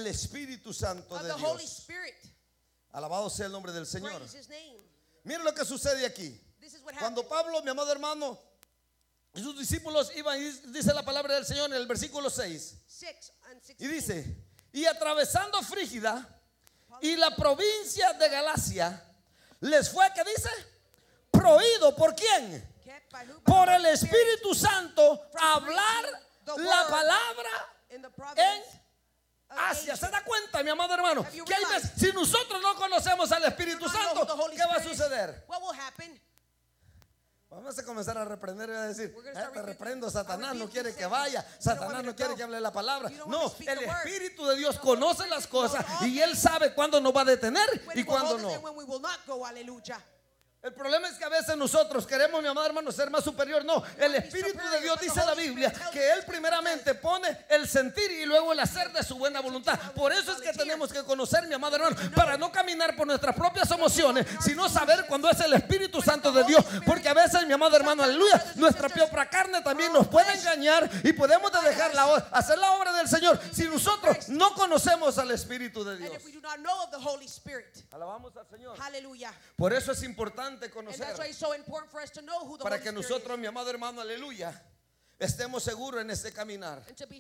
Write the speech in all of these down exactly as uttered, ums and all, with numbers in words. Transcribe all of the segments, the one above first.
del Espíritu Santo de Dios. Alabado sea el nombre del Señor. Miren lo que sucede aquí. Cuando Pablo, mi amado hermano, y sus discípulos iban, y dice la palabra del Señor en el versículo seis, y dice: y atravesando Frígida y la provincia de Galacia, les fue, ¿qué dice? Prohibido. ¿Por quién? Por el Espíritu Santo hablar la palabra en Asia. ¿Se da cuenta, mi amado hermano? Que hay veces, si nosotros no conocemos al Espíritu Santo, ¿qué va a suceder? Vamos a comenzar a reprender y a decir: eh, te reprendo, Satanás no quiere que vaya, Satanás no quiere que hable la palabra. No, el Espíritu de Dios conoce las cosas y Él sabe cuándo nos va a detener y cuándo no. El problema es que a veces nosotros queremos, mi amado hermano, ser más superior. No, el Espíritu de Dios dice en la Biblia que Él primeramente pone el sentir y luego el hacer de su buena voluntad. Por eso es que tenemos que conocer, mi amado hermano, para no caminar por nuestras propias emociones, sino saber cuándo es el Espíritu Santo de Dios. Porque a veces, mi amado hermano, aleluya, nuestra propia carne también nos puede engañar y podemos dejar la, hacer la obra del Señor si nosotros no conocemos al Espíritu de Dios. Alabamos al Señor. Por eso es importante conocer, para que nosotros, mi amado hermano, aleluya, estemos seguros en este caminar.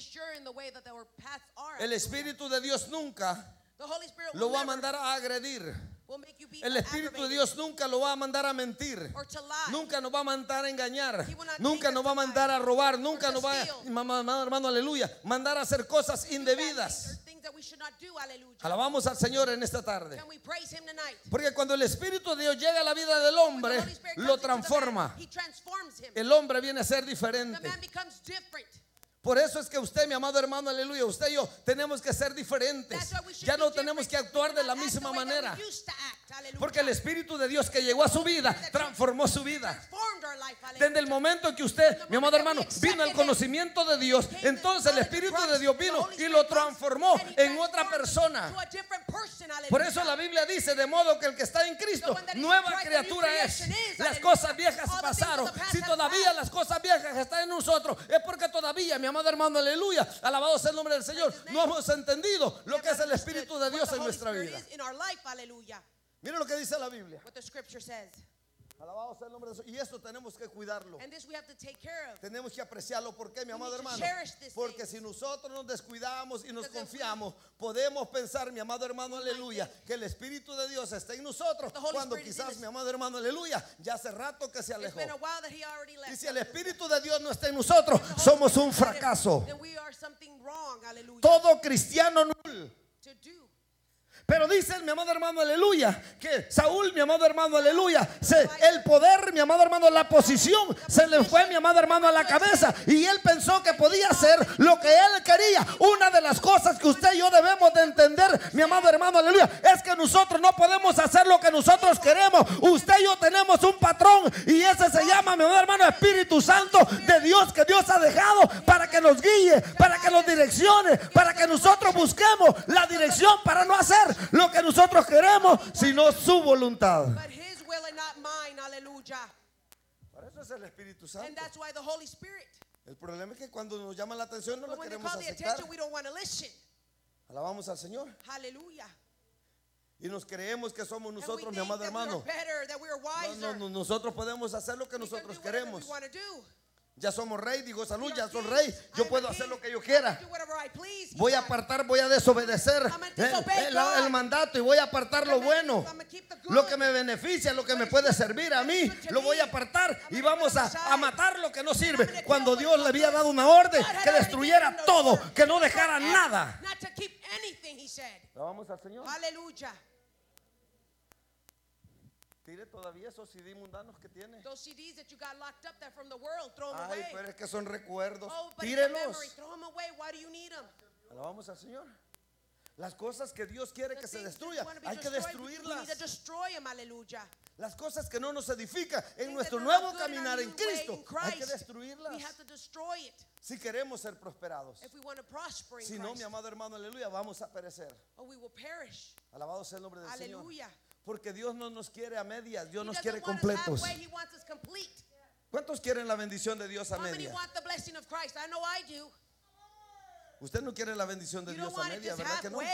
El Espíritu de Dios nunca lo va a mandar a agredir. El Espíritu de Dios nunca lo va a mandar a mentir. Nunca nos va a mandar a engañar. Nunca nos va a mandar a robar. Nunca nos va a, mamá, hermano, aleluya, mandar a hacer cosas indebidas. Alabamos al Señor en esta tarde. Porque cuando el Espíritu de Dios llega a la vida del hombre, lo transforma. El hombre viene a ser diferente. Por eso es que usted, mi amado hermano, aleluya, usted y yo tenemos que ser diferentes. Ya no tenemos que actuar de la misma manera. Porque el Espíritu de Dios que llegó a su vida transformó su vida. Desde el momento en que usted, mi amado hermano, vino al conocimiento de Dios, entonces el Espíritu de Dios vino y lo transformó en otra persona. Por eso la Biblia dice: de modo que el que está en Cristo, nueva criatura es. Las cosas viejas pasaron. Si todavía las cosas viejas están en nosotros, es porque todavía, mi amado hermano, aleluya, alabado sea el nombre del Señor, no hemos entendido lo que es el Espíritu de Dios en nuestra vida. Mira lo que dice la Biblia. Alabado sea el nombre de Dios. Y esto tenemos que cuidarlo. Tenemos que apreciarlo. ¿Por qué, mi amado hermano? Porque si nosotros nos descuidamos y nos confiamos, podemos pensar, mi amado hermano, aleluya, que el Espíritu de Dios está en nosotros, cuando quizás, mi amado hermano, aleluya, ya hace rato que se alejó. Y si el Espíritu de Dios no está en nosotros, somos un fracaso. Todo cristiano nulo. Pero dice mi amado hermano, aleluya, que Saúl, mi amado hermano, aleluya, se, el poder, mi amado hermano, la posición se le fue, mi amado hermano, a la cabeza, y él pensó que podía hacer lo que él quería. Una de las cosas que usted y yo debemos de entender, mi amado hermano, aleluya, es que nosotros no podemos hacer lo que nosotros queremos. Usted y yo tenemos un patrón, y ese se llama, mi amado hermano, Espíritu Santo de Dios, que Dios ha dejado para que nos guíe, para que nos direccione, para que nosotros busquemos la dirección para no hacer lo que nosotros queremos, sino su voluntad. Por eso es el Espíritu Santo. El problema es que cuando nos llama la atención no lo queremos aceptar. Alabamos al Señor. Y nos creemos que somos nosotros, mi amado hermano. No, no, no, nosotros podemos hacer lo que nosotros queremos. Ya somos rey, digo salud, ya soy rey. Yo puedo hacer lo que yo quiera. Voy a apartar, voy a desobedecer el, el, el mandato y voy a apartar lo bueno, lo que me beneficia, lo que me puede servir a mí. Lo voy a apartar y vamos a, a matar lo que no sirve. Cuando Dios le había dado una orden que destruyera todo, que no dejara nada. Vamos al Señor. Aleluya. Tire todavía esos C D mundanos que tiene. Those C Ds that you got locked up that from the world, throw them Ay, away. pero es que son recuerdos. Oh, but it's a Tírelos. memory. Throw them away. Why do you need them? Alabamos al Señor. Las cosas que Dios quiere The que se things that destruya, want to be hay que destroyed, we destruirlas. need to destroy them. Aleluya. Las cosas que no nos edifican en Things nuestro that are nuevo not good in our caminar en new way Cristo, in hay que Christ, destruirlas. we have to destroy it Si queremos ser prosperados. if we want to prosper in Si no, Christ. mi amado hermano, aleluya, vamos a perecer. Or we will perish. Alabado sea el nombre del Señor. Aleluya. Porque Dios no nos quiere a medias, Dios He nos doesn't quiere want us completos. halfway, he wants us complete. ¿Cuántos quieren la bendición de Dios a How many medias? want the blessing of Christ? I know I do. Usted no quiere la bendición de You don't Dios a want it medias, just ¿verdad que no? halfway.